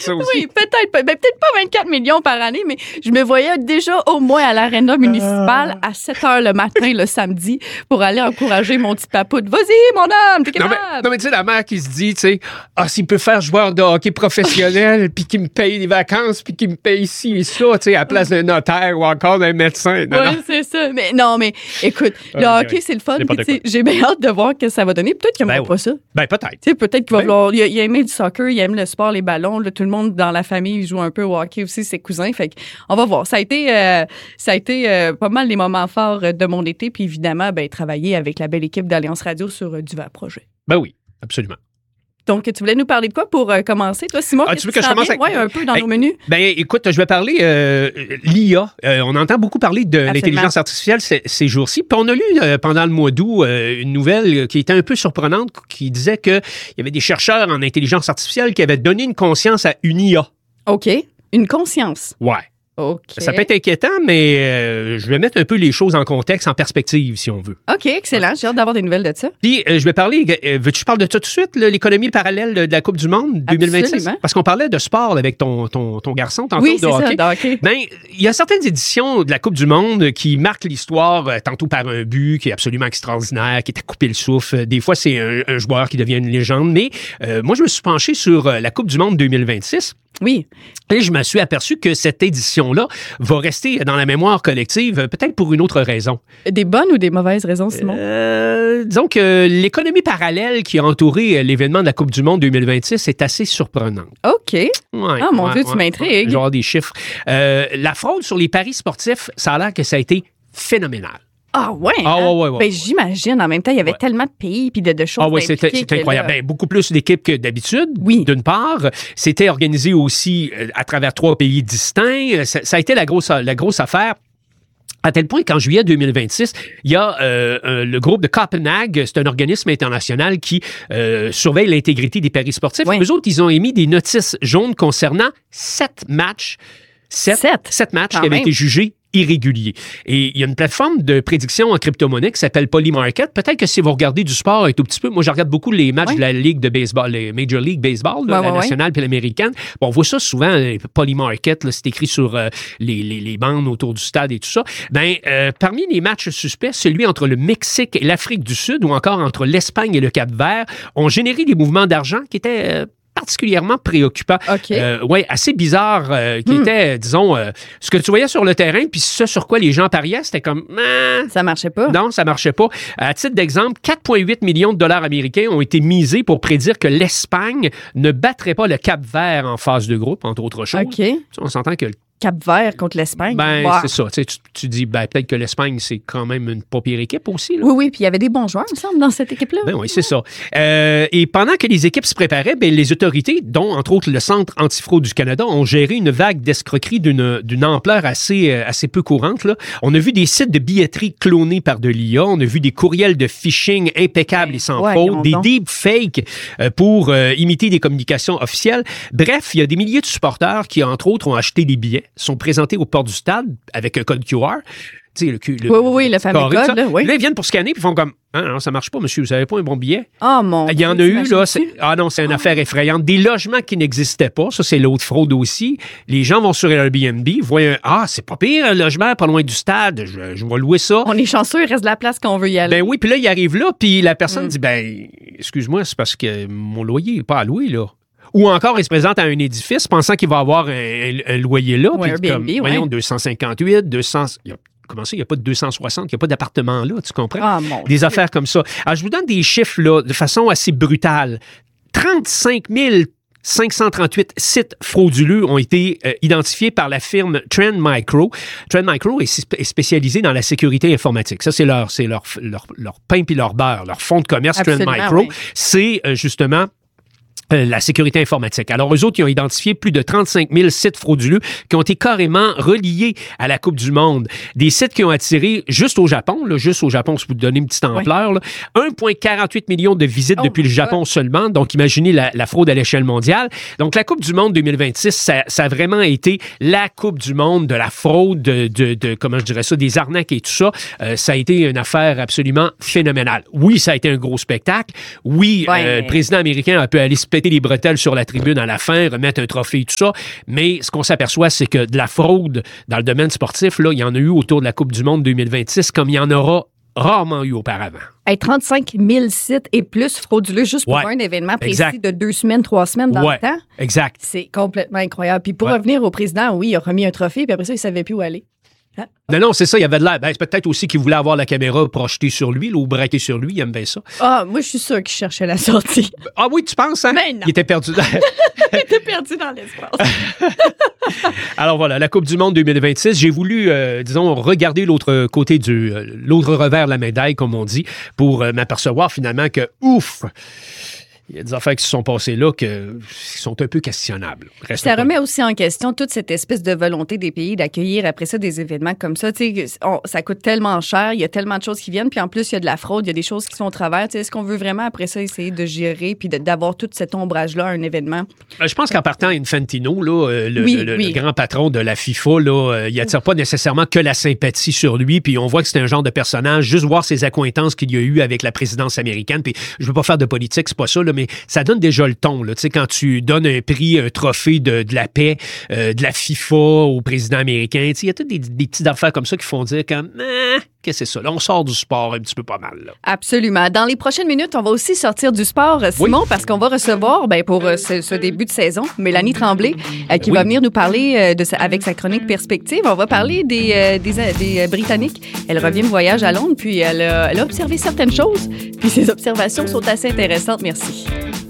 ça aussi. Oui, peut-être pas 24 millions par année, mais je me voyais déjà au moins à l'aréna municipale à 7 h le matin, le samedi, pour aller encourager mon petit papoute. Vas-y, mon homme, t'es capable. Non, mais tu sais, la mère qui se dit, tu sais, s'il peut faire joueur de hockey professionnel, puis qu'il me paye des vacances, puis qu'il me paye ici et ça, tu sais, à la place d'un notaire ou encore d'un médecin. Oui, c'est ça. Mais non, mais écoute, le hockey, c'est le fun. Puis, j'ai bien hâte de voir ce que ça va donner. Peut-être qu'il n'aimera pas ça. Ben, peut-être. Tu sais, peut-être qu'il va vouloir. Il aime du soccer, il aime le sport, les ballons. Là, tout le monde dans la famille joue un peu au hockey aussi, ses cousins. Fait on va voir. Ça a été pas mal les moments forts de mon été. Puis évidemment, travailler avec la belle équipe d'Alliance Radio sur du Vert Projet. Ben oui, absolument. Donc, tu voulais nous parler de quoi pour commencer? Toi, Simon, tu veux que je commence avec... Oui, un peu dans nos menus. Ben, écoute, je vais parler l'IA. On entend beaucoup parler de l'intelligence artificielle ces jours-ci. Puis on a lu pendant le mois d'août une nouvelle qui était un peu surprenante qui disait qu'il y avait des chercheurs en intelligence artificielle qui avaient donné une conscience à une IA. OK. Une conscience. Ouais. Okay. Ça peut être inquiétant, mais je vais mettre un peu les choses en contexte, en perspective, si on veut. OK, excellent. J'ai hâte d'avoir des nouvelles de ça. Puis, je vais parler... veux-tu que je parle de ça tout de suite, l'économie parallèle de la Coupe du Monde 2026? Absolument. Parce qu'on parlait de sport avec ton garçon, tantôt, oui, de hockey. Oui, c'est ça, de hockey. Ben, il y a certaines éditions de la Coupe du Monde qui marquent l'histoire, tantôt par un but qui est absolument extraordinaire, qui est à couper le souffle. Des fois, c'est un joueur qui devient une légende. Mais moi, je me suis penché sur la Coupe du Monde 2026. Oui. Et je me suis aperçu que cette édition-là va rester dans la mémoire collective, peut-être pour une autre raison. Des bonnes ou des mauvaises raisons, Simon? Disons que l'économie parallèle qui a entouré l'événement de la Coupe du Monde 2026 est assez surprenante. OK. Ouais, mon Dieu, tu m'intrigues. Genre des chiffres. La fraude sur les paris sportifs, ça a l'air que ça a été phénoménal. Ah ouais? Ouais. Ben, j'imagine. En même temps, il y avait tellement de pays et de choses. Ah oui, c'était incroyable. Ben, beaucoup plus d'équipes que d'habitude, d'une part. C'était organisé aussi à travers 3 pays distincts. Ça a été la grosse affaire. À tel point qu'en juillet 2026, il y a le groupe de Copenhague, c'est un organisme international qui surveille l'intégrité des paris sportifs. Oui. Eux autres, ils ont émis des notices jaunes concernant 7 matchs. 7 matchs qui avaient été jugés irréguliers. Et il y a une plateforme de prédiction en crypto-monnaie qui s'appelle Polymarket. Peut-être que si vous regardez du sport un tout petit peu, moi je regarde beaucoup les matchs de la Ligue de baseball, les Major League Baseball, la nationale puis l'américaine. Bon, on voit ça souvent, Polymarket, là, c'est écrit sur les bandes autour du stade et tout ça. Parmi les matchs suspects, celui entre le Mexique et l'Afrique du Sud ou encore entre l'Espagne et le Cap-Vert ont généré des mouvements d'argent qui étaient particulièrement préoccupant. Assez bizarre, qui était, disons, ce que tu voyais sur le terrain, puis ce sur quoi les gens pariaient, c'était comme... ça marchait pas. Non, ça marchait pas. À titre d'exemple, 4,8 millions de dollars américains ont été misés pour prédire que l'Espagne ne battrait pas le Cap-Vert en phase de groupe, entre autres choses. OK. On s'entend que Cap-Vert contre l'Espagne. C'est ça. Tu dis, peut-être que l'Espagne, c'est quand même une pas pire équipe aussi. Là. Oui, puis il y avait des bons joueurs, il me semble, dans cette équipe-là. Oui, c'est ça. Et pendant que les équipes se préparaient, les autorités, dont entre autres le Centre antifraude du Canada, ont géré une vague d'escroqueries d'une ampleur assez peu courante. Là. On a vu des sites de billetterie clonés par de l'IA, on a vu des courriels de phishing impeccables et sans faute, des deepfakes pour imiter des communications officielles. Bref, il y a des milliers de supporters qui, entre autres, ont acheté des billets, sont présentés aux portes du stade avec un code QR. Tu sais, le fameux code. Là, ils viennent pour scanner puis ils font comme non, ça marche pas, monsieur, vous avez pas un bon billet. Oh mon Dieu. Il y en a eu, là. C'est une affaire effrayante. Des logements qui n'existaient pas, ça, c'est l'autre fraude aussi. Les gens vont sur Airbnb, voient c'est pas pire, un logement pas loin du stade, je vais louer ça. On est chanceux, il reste de la place qu'on veut y aller. Ben oui, puis là, il arrive là, puis la personne dit, excuse-moi, c'est parce que mon loyer n'est pas à louer, là. Ou encore, il se présente à un édifice pensant qu'il va avoir un loyer là. Puis Airbnb, voyons, 258, 200... Comment ça, il n'y a pas de 260, il n'y a pas d'appartement là, tu comprends? Des affaires comme ça. Alors, je vous donne des chiffres là, de façon assez brutale. 35 538 sites frauduleux ont été identifiés par la firme Trend Micro. Trend Micro est spécialisé dans la sécurité informatique. Ça, c'est leur pain puis leur beurre, leur fonds de commerce. Absolument, Trend Micro. Oui. C'est justement la sécurité informatique. Alors, eux autres, ils ont identifié plus de 35 000 sites frauduleux qui ont été carrément reliés à la Coupe du Monde. Des sites qui ont attiré, juste au Japon, si vous donnez une petite ampleur, 1,48 million de visites depuis le Japon seulement. Donc, imaginez la fraude à l'échelle mondiale. Donc, la Coupe du Monde 2026, ça a vraiment été la Coupe du Monde de la fraude, comment je dirais ça, des arnaques et tout ça. Ça a été une affaire absolument phénoménale. Oui, ça a été un gros spectacle. Oui, le président américain a pu aller se péter les bretelles sur la tribune à la fin, remettre un trophée et tout ça. Mais ce qu'on s'aperçoit, c'est que de la fraude dans le domaine sportif, là, il y en a eu autour de la Coupe du Monde 2026 comme il y en aura rarement eu auparavant. 35 000 sites et plus frauduleux juste pour un événement précis de 2 semaines, 3 semaines dans le temps. Exact. C'est complètement incroyable. Puis pour revenir au président, oui, il a remis un trophée, puis après ça, il ne savait plus où aller. Non, c'est ça, il y avait de l'air. C'est peut-être aussi qu'il voulait avoir la caméra projetée sur lui ou braquée sur lui, il aime bien ça. Moi, je suis sûre qu'il cherchait la sortie. Ah oui, tu penses, hein? Mais non. Il était perdu. Il était perdu dans l'espace. Alors voilà, la Coupe du Monde 2026, j'ai voulu, regarder l'autre côté l'autre revers de la médaille, comme on dit, pour m'apercevoir finalement que, il y a des affaires qui se sont passées là qui sont un peu questionnables. Ça remet aussi en question toute cette espèce de volonté des pays d'accueillir après ça des événements comme ça. Ça coûte tellement cher, il y a tellement de choses qui viennent, puis en plus, il y a de la fraude, il y a des choses qui sont au travers. Est-ce qu'on veut vraiment après ça essayer de gérer puis d'avoir tout cet ombrage-là à un événement? Je pense qu'en partant, Infantino, là, le grand patron de la FIFA, là, il n'attire pas nécessairement que la sympathie sur lui, puis on voit que c'est un genre de personnage, juste voir ses accointances qu'il y a eu avec la présidence américaine, puis je veux pas faire de politique, c'est pas ça, là, mais ça donne déjà le ton. Là. Quand tu donnes un prix, un trophée de la paix, de la FIFA au président américain, il y a toutes des petites affaires comme ça qui font dire comme qu'est-ce que c'est ça? Là, on sort du sport un petit peu pas mal. Là. Absolument. Dans les prochaines minutes, on va aussi sortir du sport, Simon, parce qu'on va recevoir, pour ce début de saison, Mélanie Tremblay, qui va venir nous parler avec sa chronique Perspective. On va parler des Britanniques. Elle revient de voyage à Londres, puis elle a observé certaines choses, puis ses observations sont assez intéressantes. Merci.